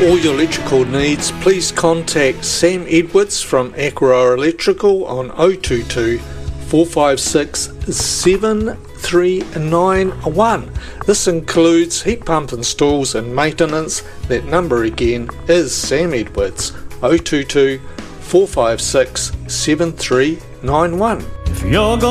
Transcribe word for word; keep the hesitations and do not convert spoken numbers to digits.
all your electrical needs, please contact Sam Edwards from Aqua Electrical on oh two two, four five six, seven three nine one. This includes heat pump installs and maintenance. That number again is Sam Edwards, oh two two, four five six, seven three nine one. If you're